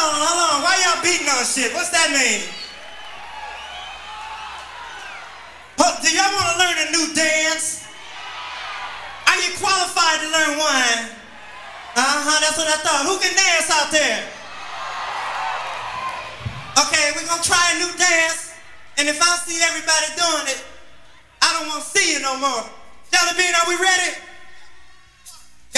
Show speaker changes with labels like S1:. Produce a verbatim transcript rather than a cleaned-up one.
S1: on, hold on. Why y'all beating on shit? What's that mean? Oh, do y'all want to learn a new dance? Are you qualified to learn one? Uh-huh, that's what I thought. Who can dance out there? Okay, we're gonna try a new dance, and if I see everybody doing it, I don't want to see you no more. Jelly Bean, are we ready?